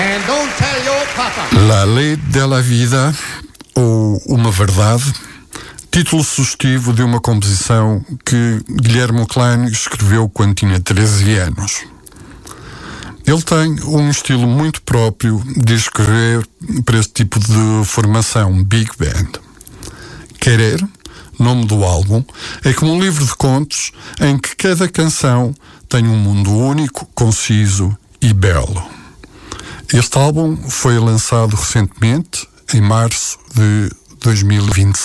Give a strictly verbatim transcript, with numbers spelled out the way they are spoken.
And don't tell your papa. La Lei della Vida, ou Uma Verdade, título sugestivo de uma composição que Guillermo Klein escreveu quando tinha treze anos. Ele tem um estilo muito próprio de escrever para esse tipo de formação, Big Band. Querer, nome do álbum, é como um livro de contos em que cada canção tem um mundo único, conciso e belo. Este álbum foi lançado recentemente, em março de dois mil e vinte e seis.